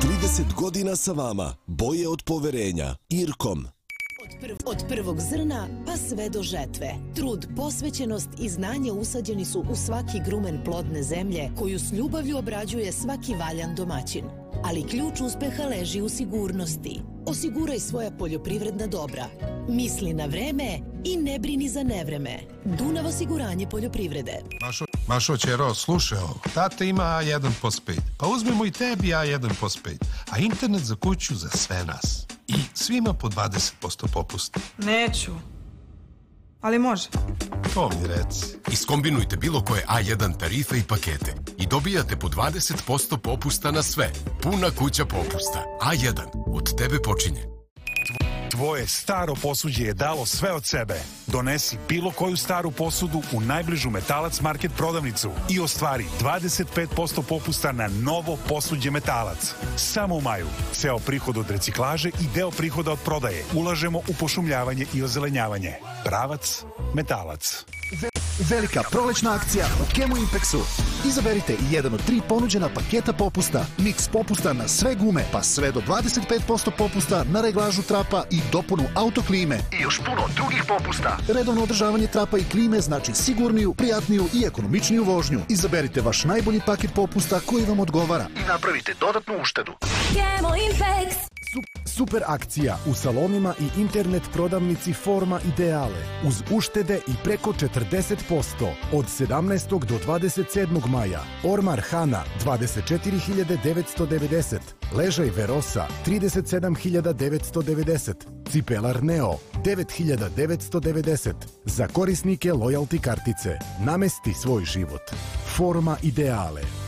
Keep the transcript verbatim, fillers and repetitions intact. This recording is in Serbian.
trideset godina sa vama. Boje od poverenja. Irkom. Od, prv, od prvog zrna pa sve do žetve. Trud, posvećenost i znanje usađeni su u svaki grumen plodne zemlje koju s ljubavlju obrađuje svaki valjan domaćin. Ali ključ uspeha leži u sigurnosti. Osiguraj svoja poljoprivredna dobra. Misli na vreme i ne brini za nevreme. Dunav osiguranje poljoprivrede. Mašo, Mašo Ćero, slušaj ovo. Tata ima A jedan postpaid. Pa uzmemo i tebi A jedan postpaid. A internet za kuću za sve nas. I svima po dvadeset posto popusta. Neću. Ali može. To mi reci. Iskombinujte bilo koje A jedan tarife i pakete i dobijate po dvadeset posto popusta na sve. Puna kuća popusta. A jedan. Od tebe počinje. Tvoje staro posuđe je dalo sve od sebe. Donesi bilo koju staru posudu u najbližu Metalac Market prodavnicu i ostvari dvadeset pet posto popusta na novo posuđe Metalac. Samo u maju. Ceo prihod od reciklaže i deo prihoda od prodaje ulažemo u pošumljavanje i ozelenjavanje. Pravac Metalac. Velika prolećna akcija u Kemo Impexu. Izaberite jedan od tri ponuđena paketa popusta. Miks popusta na sve gume, pa sve do dvadeset pet posto popusta na reglažu trapa i dopunu autoklime. I još puno drugih popusta. Redovno održavanje trapa i klime znači sigurniju, prijatniju i ekonomičniju vožnju. Izaberite vaš najbolji paket popusta koji vam odgovara i napravite dodatnu uštedu. Kemo Impex. Super akcija u salonima i internet prodavnici Forma Ideale uz uštede i preko četrdeset posto od sedamnaestog do dvadeset sedmog maja. Ormar Hana dvadeset četiri hiljade devetsto devedeset, ležaj Verosa trideset sedam hiljada devetsto devedeset, cipelar Neo devet hiljada devetsto devedeset. Za korisnike lojalty kartice namesti svoj život. Forma Ideale.